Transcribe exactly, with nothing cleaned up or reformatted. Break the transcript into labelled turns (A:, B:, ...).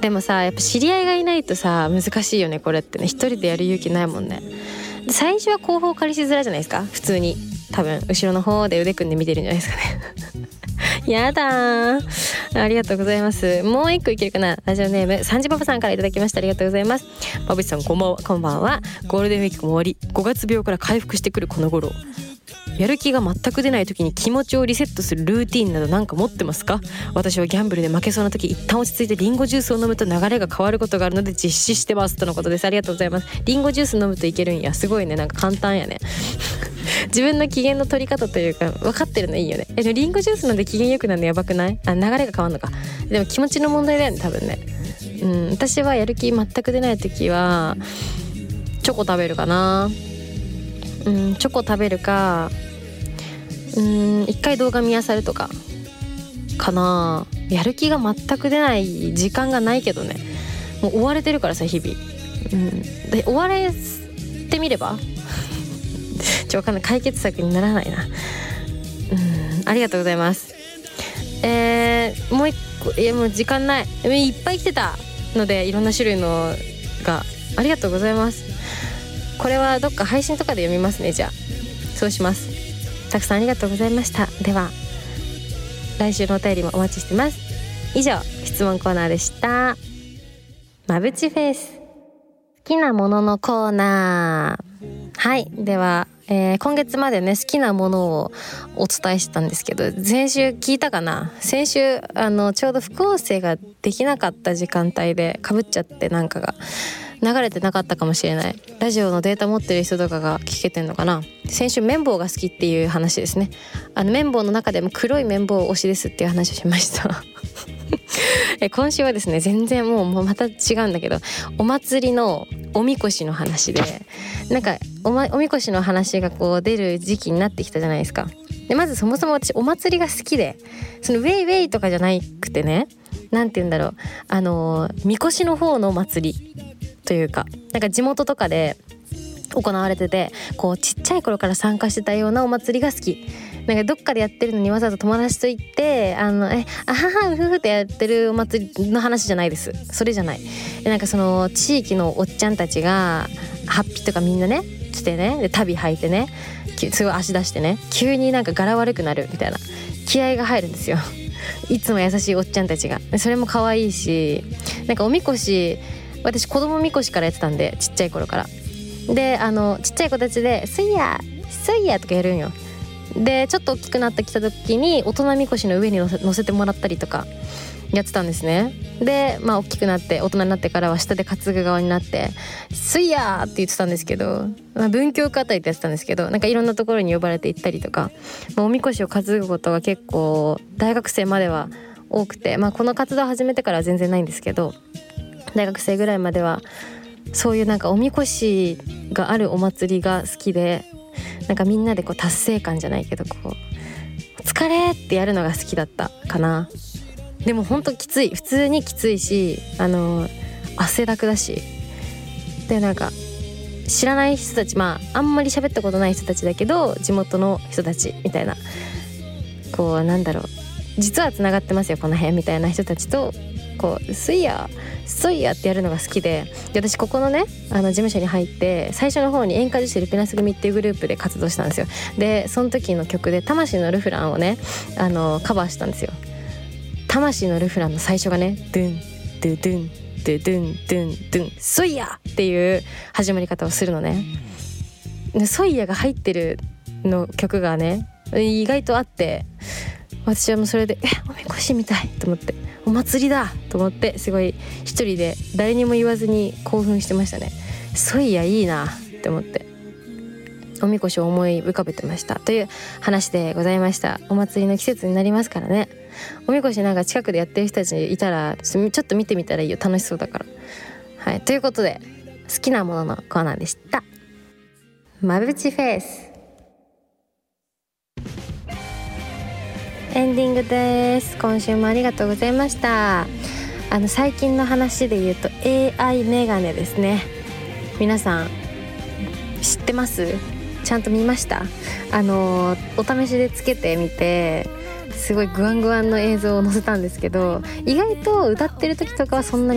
A: でもさやっぱ知り合いがいないとさ難しいよねこれってね。一人でやる勇気ないもんね。で最初は後方借りしづらいじゃないですか。普通に多分後ろの方で腕組んで見てるんじゃないですかねやだー、ありがとうございます。もう一個いけるかな。ラジオネームさんじパパさんからいただきました。ありがとうございます。パブチさんこんばんは。こんばんは。ゴールデンウィークも終わりごがつ病から回復してくるこの頃、やる気が全く出ない時に気持ちをリセットするルーティンなど何か持ってますか？私はギャンブルで負けそうな時一旦落ち着いてリンゴジュースを飲むと流れが変わることがあるので実施してますとのことです。ありがとうございます。リンゴジュース飲むといけるんや。すごいね。なんか簡単やね自分の機嫌の取り方というか分かってるのいいよね。えでもリンゴジュース飲んで機嫌良くなるのやばくない？あ流れが変わるのか。でも気持ちの問題だよね多分ね。うん私はやる気全く出ない時はチョコ食べるかな。うんチョコ食べるかうーん一回動画見漁るとかかな。やる気が全く出ない時間がないけどね。もう追われてるからさ日々、うん、で追われてみればちょわかんない解決策にならないな。うんありがとうございます。えー、もう一個いやもう時間ない。いっぱい来てたのでいろんな種類のがありがとうございます。これはどっか配信とかで読みますね。じゃあそうします。たくさんありがとうございました。では来週のお便りもお待ちしてます。以上質問コーナーでした。まぶちフェイス好きなもののコーナー。はいでは、えー、今月までね好きなものをお伝えしたんですけど先週聞いたかな。先週あのちょうど副音声ができなかった時間帯で被っちゃってなんかが流れてなかったかもしれない。ラジオのデータ持ってる人とかが聞けてんのかな。先週綿棒が好きっていう話ですね。あの綿棒の中でも黒い綿棒推しですっていう話をしましたえ今週はですね全然もう、もうまた違うんだけどお祭りのおみこしの話でなんか お,、ま、おみこしの話がこう出る時期になってきたじゃないですか。でまずそもそも私お祭りが好きでそのウェイウェイとかじゃなくてねなんて言うんだろうあのみこしの方の祭りというかなんか地元とかで行われててこうちっちゃい頃から参加してたようなお祭りが好き。なんかどっかでやってるのにわざわざ友達と行ってあのえあははうふふってやってるお祭りの話じゃないです。それじゃない。なんかその地域のおっちゃんたちがハッピーとかみんなね来てねで旅履いてねすごい足出してね急になんか柄悪くなるみたいな気合が入るんですよいつも優しいおっちゃんたちが。それも可愛いしなんかおみこし私子供みこしからやってたんでちっちゃい頃からであのちっちゃい子たちでスイヤースイヤーとかやるんよ。でちょっと大きくなってきた時に大人みこしの上に乗せ、乗せてもらったりとかやってたんですね。でまあ大きくなって大人になってからは下で担ぐ側になってスイヤーって言ってたんですけど、まあ、文京区あたりでやってたんですけどなんかいろんなところに呼ばれて行ったりとか、まあ、おみこしを担ぐことが結構大学生までは多くて、まあ、この活動を始めてからは全然ないんですけど大学生ぐらいまではそういうなんかおみこしがあるお祭りが好きでなんかみんなでこう達成感じゃないけどこうお疲れってやるのが好きだったかな。でもほんときつい普通にきついしあの汗だくだしでなんか知らない人たちまああんまり喋ったことない人たちだけど地元の人たちみたいなこうなんだろう実はつながってますよこの辺みたいな人たちとこうスイヤースイヤーってやるのが好きで、で私ここのねあの事務所に入って最初の方に演歌女子ルピナス組っていうグループで活動したんですよ。でその時の曲で魂のルフランをねあのカバーしたんですよ。魂のルフランの最初がねドゥンドゥドゥンドゥドゥンドゥンドゥンスイヤーっていう始まり方をするのね。でソイヤが入ってるの曲がね意外とあって私はもうそれでえおみこしみたいと思ってお祭りだと思ってすごい一人で誰にも言わずに興奮してましたね。ソイヤいいなって思っておみこしを思い浮かべてましたという話でございました。お祭りの季節になりますからね。おみこしなんか近くでやってる人たちいたらちょっと見てみたらいいよ楽しそうだから。はいということで好きなもののコーナーでした。まぶちフェイスエンディングです。今週もありがとうございました。あの最近の話で言うと エーアイ メガネですね。皆さん知ってます？ちゃんと見ました？あのお試しでつけてみてすごいグワングワンの映像を載せたんですけど意外と歌ってる時とかはそんなに